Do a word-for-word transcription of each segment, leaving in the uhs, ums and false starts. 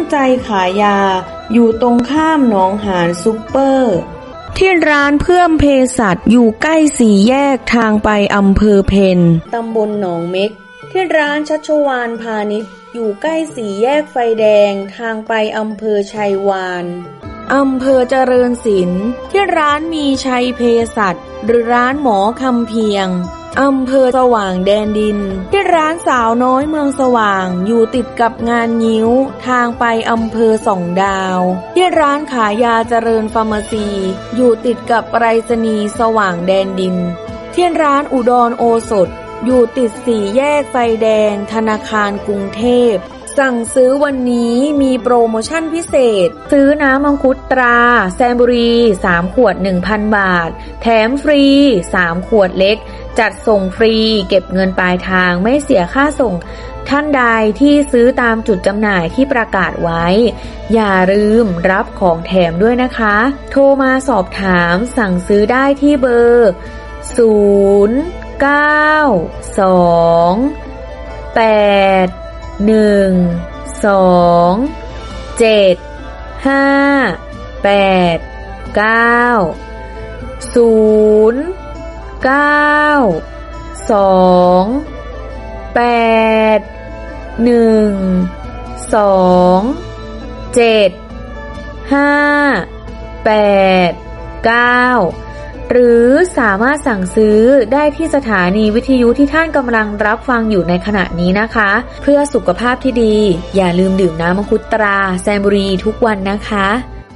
ใจขายยาอยู่ตรงข้ามหนองหานซุปเปอร์ที่ร้านเพื่อมเภสัชอยู่ใกล้สี่แยกทางไปอำเภอเพ็ญตำบลหนองเม็กที่ร้านชัชวาลพาณิชย์อยู่ใกล้สี่แยกไฟแดงทางไปอำเภอชัยวาลอำเภอเจริญศิลป์ที่ร้านมีชัยเภสัชหรือร้านหมอคำเพียงอำเภอสว่างแดนดินที่ร้านสาวน้อยเมืองสว่างอยู่ติดกับงานงิ้วทางไปอำเภอสองดาวที่ร้านขายยาเจริญฟาร์มาซีอยู่ติดกับไปรษณีย์สว่างแดนดินที่ร้านอุดรโอสถอยู่ติดสี่แยกไฟแดงธนาคารกรุงเทพสั่งซื้อวันนี้มีโปรโมชั่นพิเศษซื้อน้ำมังคุดตราแซมบุรีสามขวด หนึ่งพัน บาทแถมฟรีสามขวดเล็กจัดส่งฟรีเก็บเงินปลายทางไม่เสียค่าส่งท่านใดที่ซื้อตามจุดจำหน่ายที่ประกาศไว้อย่าลืมรับของแถมด้วยนะคะโทรมาสอบถามสั่งซื้อได้ที่เบอร์ศูนย์ เก้า สอง แปด หนึ่ง สอง เจ็ด ห้า แปด เก้า ศูนย์ เก้า สอง แปด หนึ่ง สอง เจ็ด ห้า แปด เก้าหรือสามารถสั่งซื้อได้ที่สถานีวิทยุที่ท่านกำลังรับฟังอยู่ในขณะนี้นะคะเพื่อสุขภาพที่ดีอย่าลืมดื่มน้ำมังคุดตราแซมบุรีทุกวันนะคะ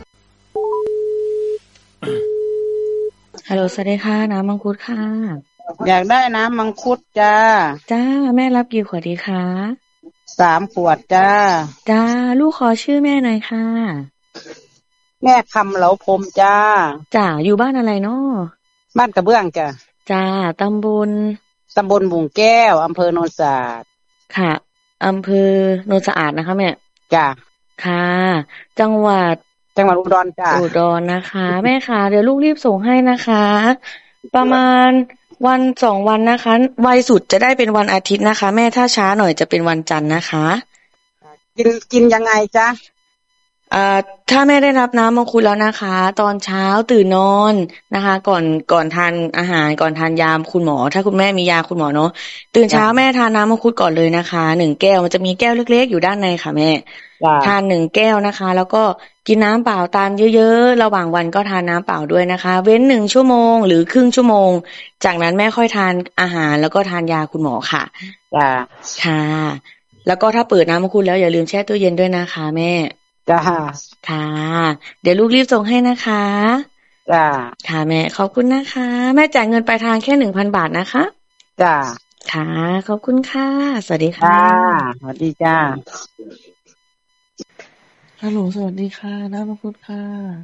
ฮัลโหลสวัสดีค่ะน้ำมังคุดค่ะอยากได้น้ำมังคุดจ้าจ้าแม่รับกี่ขวดดีคะสามขวดจ้าจ้าลูกขอชื่อแม่หน่อยค่ะแม่คำเหลาพรมจ้าจ้าอยู่บ้านอะไรเนาะบ้านกระเบื้องจ้าจ้าตำบลตำบลบุงแก้วอำเภอโนนสะอาดค่ะอำเภอโนนสะอาดนะคะแม่จ้าค่ะจังหวัดจังหวัดอุดรจ้าอุดรนะคะแม่ค่ะเดี๋ยวลูกรีบส่งให้นะคะประมาณวันสองวันนะคะไวสุดจะได้เป็นวันอาทิตย์นะคะแม่ถ้าช้าหน่อยจะเป็นวันจันทร์นะคะกินกินยังไงจ๊ะอ่าถ้าแม่ได้รับน้ำมังคุดแล้วนะคะตอนเช้าตื่นนอนนะคะก่อนก่อนทานอาหารก่อนทานยาคุณหมอถ้าคุณแม่มียาคุณหมอเนาะตื่นเช้าแม่ทานน้ำมังคุดก่อนเลยนะคะหนึ่งแก้วมันจะมีแก้วเล็กๆอยู่ด้านในค่ะแม่ทานหนึ่งแก้วนะคะแล้วก็กินน้ำเปล่าตามเยอะๆระหว่างวันก็ทานน้ำเปล่าด้วยนะคะเว้นหนึ่งชั่วโมงหรือครึ่งชั่วโมงจากนั้นแม่ค่อยทานอาหารแล้วก็ทานยาคุณหมอค่ะจ้าค่ะแล้วก็ถ้าเปิดน้ำมังคุดแล้วอย่าลืมแช่ตู้เย็นด้วยนะคะแม่จ้าค่ะเดี๋ยวลูกรีบส่งให้นะคะจ้าค่ะแม่ขอบคุณนะคะแม่จ่ายเงินปลายทางแค่ หนึ่งพัน บาทนะคะจ้าค่ะขอบคุณค่ะสวัสดีค่ะจ้าสวัสดีจ้าฮัลโหลสวัสดีค่ะน้ำมังคุดค่ะ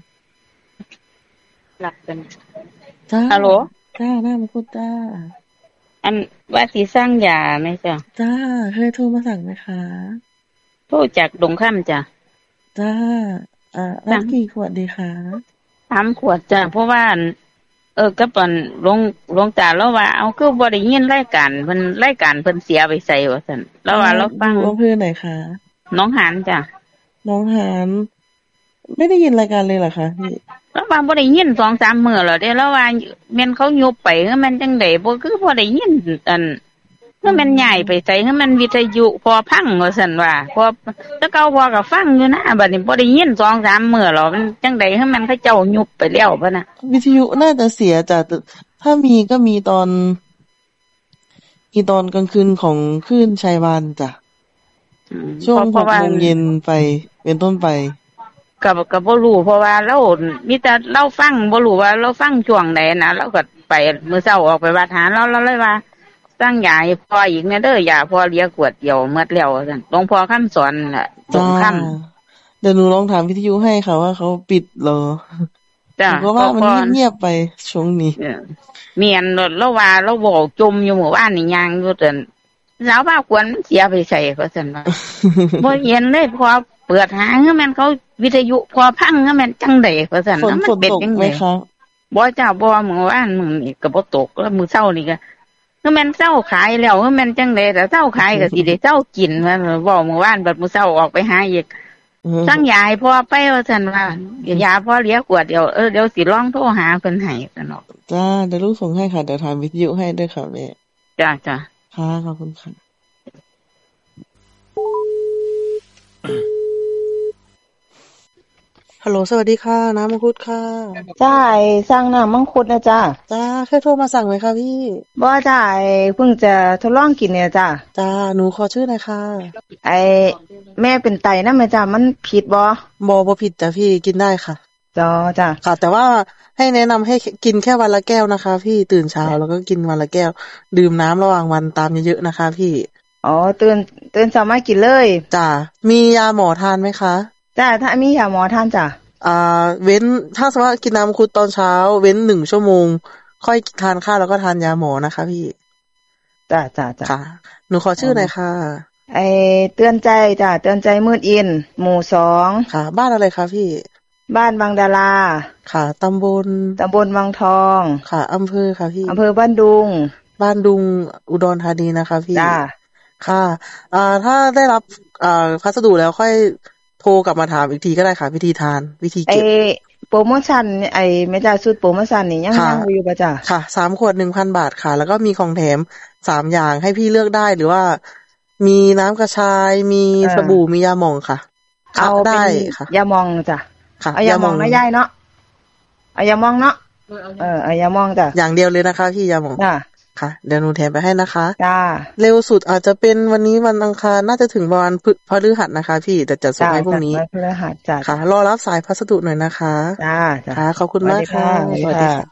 หลับกันจ้าฮัลโหลจ้าน้ำมังคุดจ้าอันว่าสิสร้างยาไหมจ้าจ้าเคยโทรมาสั่งไหมคะโทรจากดงข้ามจ้าจ้าอ่ารับกี่ขวดดีคะสามขวดจ้าเพราะว่าเออก็ปอนลงลงตาแล้วว่าเอาคือบ่ได้ยินรายการเพิ่นรายการเพิ่นเสียไปใส่ว่าซั่นแล้วว่าเราฟังอำเภอไหนคะน้องหานจ้าน้องหานไม่ได้ยินรายการเลยเหรอคะพี่แล้วว่าบ่ได้ยิน สองสาม มื้อแล้วเด้แล้วว่าแม่นเขายุบไปคือมันจังได๋บ่คือบ่ได้ยินอันคือมันย้ายไปไสคือมันวิทยุพอพังว่าซั่นว่าพอแต่เก่าพอก็ฟังอยู่นะบัดนี้บ่ได้ยิน สองสาม มื้อแล้วมันจังได๋คือมันเขาเจ้ายุบไปแล้วบ่น่ะวิทยุน่าจะเสียจ้ะถ้ามีก็มีตอนมีตอนกลางคืนของคลื่นชัยวาลจ้ะช่วง หกโมง เย็นไปเป็นต้นไปก็ก็บ่รู้เพราะว่าเรามีแต่เราฟังบ่รู้ว่าเราฟังช่วงใดนะเราก็ไปมื้อเช้าออกไปวัดหาเราเราเลยว่าสั่งยาให้พ่ออีกแน่เด้อยาพ่อเหลือขวดเดียวหมดแล้วซั่นหลวงพ่อคำสอนน่ะตรงคำเดี๋ยวหนูลองถามวิทยุให้ค่ะว่าเขาปิดเหรอจ้ะเพราะว่ามันเงียบไปช่วงนี้เมียนเราว่าเราบอกจมอยู่หมู่บ้านนี่ยางอยู่ซั่นสาวบ้าควรมันเสียไปใส่ก็ซั่นว่าบ่เห็นเลยพอเปิดหาคือมันเขาวิทยุพอพังคือมันจังได๋ก็ซั่นมันเป็นจังได๋บ่จ้าบ่หมู่บ้านมึงนี่ก็บ่ตกแล้วมื้อเช้านี่ก็คือมันเช้าขายแล้วคือมันจังได๋แต่เช้าขายก็สิได้เช้ากินว่าเว้าหมู่บ้านบัดมื้อเช้าออกไปหาอีกสั่งยาให้พ่อไปว่าซั่นว่าเดี๋ยวยาพ่อเหลือขวดเดียวเออเดี๋ยวสิลองโทรหาเพิ่นให้ซั่นเนาะจ้าเดี๋ยวลูกส่งให้ค่ะเดี๋ยวถามวิทยุให้ด้วยค่ะแม่จ้าจ้าค่ะขอบคุณค่ะฮัลโหลสวัสดีค่ะน้ำมังคุดค่ะจ้าไอ้สั่งน้ำมังคุดนะจ้าจ้าเคยโทรมาสั่งไหมคะพี่บ่จ้าไอ้เพิ่งจะทดลองกินเนี่ยจ้าจ้าหนูขอชื่อหน่อยค่ะไอ้แม่เป็นไตนะแม่จ้ามันผิดบ่บ่บ่ผิดจ้ะพี่กินได้ค่ะจ้าจ้าค่ะแต่ว่าให้แนะนำให้กินแค่วันละแก้วนะคะพี่ตื่นเช้าแล้วก็กินวันละแก้วดื่มน้ำระหว่างวันตามเยอะๆนะคะพี่อ๋อตื่นตื่นเช้ามากินเลยจ้ามียาหมอทานไหมคะจ้าถ้ามียาหมอทานจ้าอ่าเว้นถ้าสมมติว่ากินน้ำมังคุดตอนเช้าเว้นหนึ่งชั่วโมงค่อยทานข้าวแล้วก็ทานยาหมอนะคะพี่จ้าจ้าจ้าค่ะหนูขอชื่อหน่อยค่ะไอเตือนใจจ้าเตือนใจมืดอินหมู่สองค่ะบ้านอะไรคะพี่บ้านบางดาราค่ะตำบลตำบลวังทองค่ะอำเภอค่ะพี่อำเภอบ้านดุงบ้านดุงอุดรธานีนะคะพี่จ้าค่ะอ่าถ้าได้รับอ่าพัสดุแล้วค่อยโทรกลับมาถามอีกทีก็ได้ค่ะวิธีทานวิธีเก็บไอ้โปรโมชั่นไอ้แม่จ้าชุดโปรโมชั่นนี่ยังยังอยู่ป่ะจ้าค่ะสามขวด หนึ่งพัน บาทค่ะแล้วก็มีของแถมสามอย่างให้พี่เลือกได้หรือว่ามีน้ำกระชายมีสบู่มียาหม่องค่ะเอาได้ค่ะยาหม่องจ้ะเอายาหม่องนะยายเนาะเอายาหม่องเนาะเออเอายาหม่องจ้ะอย่างเดียวเลยนะคะพี่ยาหม่องจ้ะค่ะเดี๋ยวหนูแถมไปให้นะคะจ้าเร็วสุดอาจจะเป็นวันนี้วันอังคารน่าจะถึงวันพฤหัสนะคะพี่แต่จะส่งให้พรุ่งนี้พฤหัสจ้ะค่ะรอรับสายพัสดุหน่อยนะคะจ้าค่ะขอบคุณมากค่ะสวัสดีค่ะ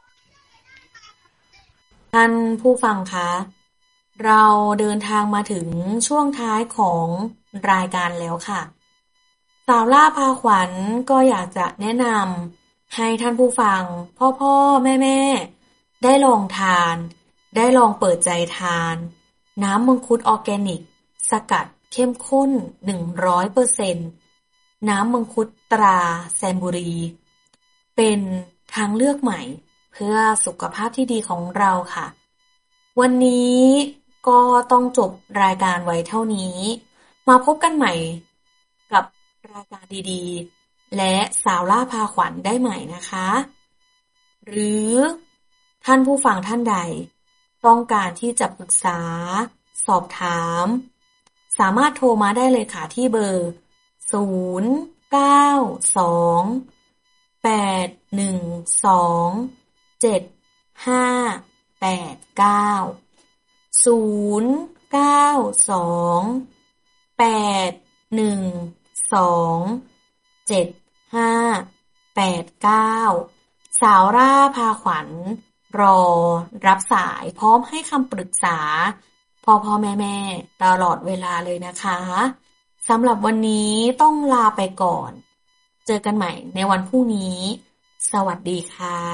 ท่านผู้ฟังคะเราเดินทางมาถึงช่วงท้ายของรายการแล้วค่ะสาวล่าพาขวัญก็อยากจะแนะนำให้ท่านผู้ฟังพ่อพ่อแม่แม่ได้ลองทานได้ลองเปิดใจทานน้ำมังคุดออร์แกนิกสกัดเข้มข้น หนึ่งร้อยเปอร์เซ็นต์ น้ำมังคุดตราแซมบุรีเป็นทางเลือกใหม่เพื่อสุขภาพที่ดีของเราค่ะวันนี้ก็ต้องจบรายการไว้เท่านี้มาพบกันใหม่กับรายการดีๆและสาวล่าพาขวัญได้ใหม่นะคะหรือท่านผู้ฟังท่านใดต้องการที่จะปรึกษาสอบถามสามารถโทรมาได้เลยค่ะที่เบอร์ศูนย์ เก้า สอง แปด หนึ่ง สอง เจ็ด ห้า แปด เก้า ศูนย์ เก้า สอง แปด หนึ่ง สอง เจ็ด ห้า แปด เก้าสาวร่าพาขวัญรอรับสายพร้อมให้คำปรึกษาพ่อพ่อแม่แม่ตลอดเวลาเลยนะคะสำหรับวันนี้ต้องลาไปก่อนเจอกันใหม่ในวันพรุ่งนี้สวัสดีค่ะ